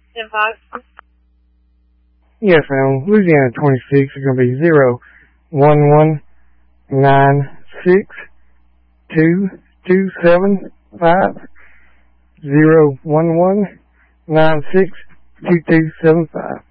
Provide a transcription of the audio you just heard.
10-5. Yes, ma'am. Louisiana 26 is going to be 011962275. 011962275.